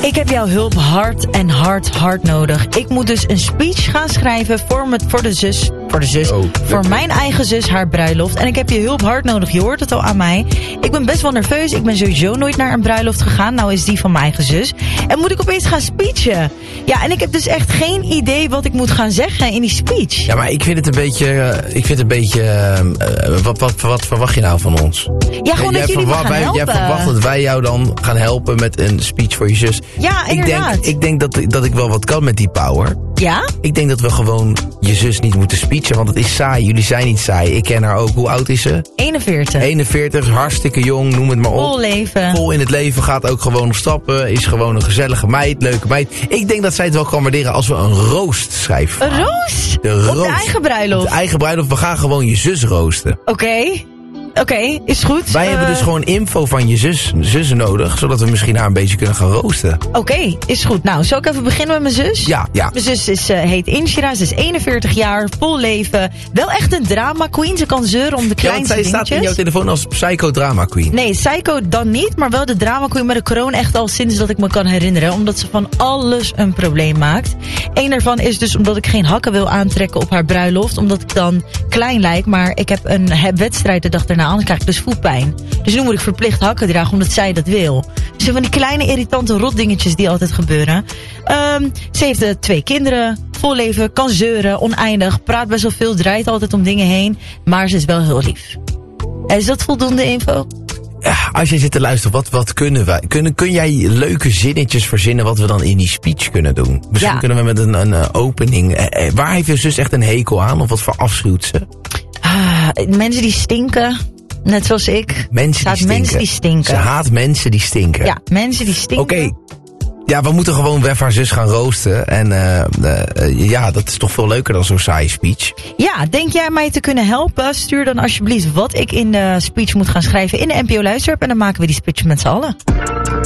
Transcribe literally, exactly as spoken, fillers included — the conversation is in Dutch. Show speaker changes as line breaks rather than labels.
Ik heb jouw hulp hard en hard, hard nodig. Ik moet dus een speech gaan schrijven voor, me, voor de zus. Voor de zus.
Oh,
voor mijn eigen zus, haar bruiloft. En ik heb je hulp hard nodig. Je hoort het al aan mij. Ik ben best wel nerveus. Ik ben sowieso nooit naar een bruiloft gegaan. Nou is die van mijn eigen zus. En moet ik opeens gaan speechen. Ja, en ik heb dus echt geen idee wat ik moet gaan zeggen in die speech.
Ja, maar ik vind het een beetje... Uh, ik vind het een beetje... Uh, wat, wat, wat verwacht je nou van ons?
Ja, gewoon
jij
dat jullie me gaan
wij,
helpen.
Jij verwacht dat wij jou dan gaan helpen met een speech voor je zus.
Ja, inderdaad.
Ik denk, ik denk dat, dat ik wel wat kan met die power.
Ja?
Ik denk dat we gewoon je zus niet moeten speechen, want het is saai. Jullie zijn niet saai. Ik ken haar ook. Hoe oud is ze?
eenenveertig.
eenenveertig, hartstikke jong, noem het maar op.
Vol leven.
Vol in het leven, gaat ook gewoon nog stappen. Is gewoon een gezellige meid, leuke meid. Ik denk dat zij het wel kan waarderen als we een roost schrijven.
Een roost?
De roost.
Op de eigen bruiloft?
Op de eigen bruiloft. We gaan gewoon je zus roosten.
Oké. Okay. Oké, okay, is goed.
Wij
uh,
hebben dus gewoon info van je zus, zussen nodig, zodat we misschien haar een beetje kunnen gaan roosten.
Oké, okay, is goed. Nou, zal ik even beginnen met mijn zus?
Ja, ja.
Mijn zus is, uh, heet Inshira, ze is eenenveertig jaar, vol leven. Wel echt een drama queen, ze kan zeuren om de kleinste
dingetjes. Ja, want zij
dingetjes.
staat in jouw telefoon als psycho drama queen.
Nee, psycho dan niet, maar wel de drama queen met de corona echt al sinds dat ik me kan herinneren. Omdat ze van alles een probleem maakt. Eén daarvan is dus omdat ik geen hakken wil aantrekken op haar bruiloft. Omdat ik dan klein lijk, maar ik heb een heb wedstrijd de dag daarna aan, dan krijg ik dus voetpijn. Dus nu moet ik verplicht hakken dragen, omdat zij dat wil. Dus van die kleine irritante rotdingetjes die altijd gebeuren. Um, ze heeft uh, twee kinderen, vol leven, kan zeuren, oneindig, praat best wel veel, draait altijd om dingen heen. Maar ze is wel heel lief. Is dat voldoende info?
Ja, als je zit te luisteren, wat, wat kunnen wij? Kunnen, kun jij leuke zinnetjes verzinnen wat we dan in die speech kunnen doen? Misschien ja. kunnen we met een, een uh, opening... Eh, waar heeft je zus echt een hekel aan? Of wat voor afschuwt ze?
Ah, mensen die stinken... Net zoals ik.
Mensen die, stinken.
mensen die stinken.
Ze haat mensen die stinken.
Ja, mensen die stinken.
Oké. Okay. Ja, we moeten gewoon Wef haar zus gaan roosten. En uh, uh, ja, dat is toch veel leuker dan zo'n saaie speech.
Ja, denk jij mij te kunnen helpen? Stuur dan alsjeblieft wat ik in de speech moet gaan schrijven in de N P O Luister-app. En dan maken we die speech met z'n allen.